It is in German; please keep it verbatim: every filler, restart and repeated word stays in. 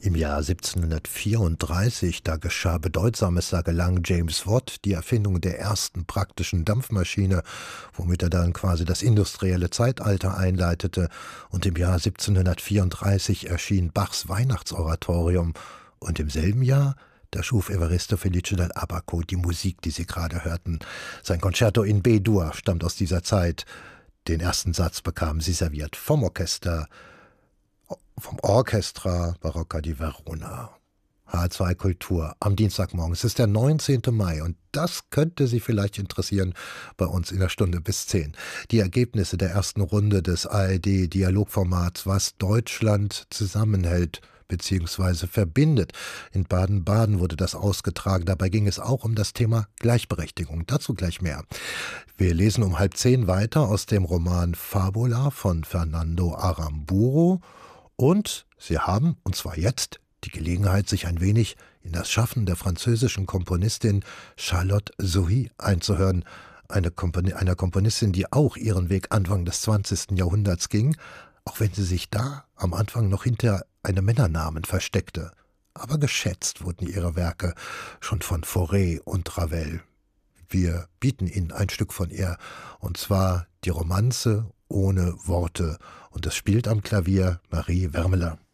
Im Jahr siebzehnhundertvierunddreißig, da geschah Bedeutsames, da gelang James Watt die Erfindung der ersten praktischen Dampfmaschine, womit er dann quasi das industrielle Zeitalter einleitete. Und im Jahr siebzehnhundertvierunddreißig erschien Bachs Weihnachtsoratorium. Und im selben Jahr, da schuf Evaristo Felice dell'Abaco die Musik, die Sie gerade hörten. Sein Concerto in B-Dur stammt aus dieser Zeit. Den ersten Satz bekamen Sie serviert vom Orchester, vom Orchestra Barocca di Verona. H zwei Kultur am Dienstagmorgen. Es ist der neunzehnte Mai und das könnte Sie vielleicht interessieren bei uns in der Stunde bis zehn. Die Ergebnisse der ersten Runde des A R D-Dialogformats, was Deutschland zusammenhält bzw. verbindet. In Baden-Baden wurde das ausgetragen. Dabei ging es auch um das Thema Gleichberechtigung. Dazu gleich mehr. Wir lesen um halb zehn weiter aus dem Roman Fabula von Fernando Aramburu. Und Sie haben, und zwar jetzt, die Gelegenheit, sich ein wenig in das Schaffen der französischen Komponistin Charlotte Souhy einzuhören, eine Kompon- einer Komponistin, die auch ihren Weg Anfang des zwanzigsten Jahrhunderts ging, auch wenn sie sich da am Anfang noch hinter einem Männernamen versteckte. Aber geschätzt wurden ihre Werke schon von Fauré und Ravel. Wir bieten Ihnen ein Stück von ihr, und zwar die Romanze ohne Worte, und es spielt am Klavier Marie Wermeler.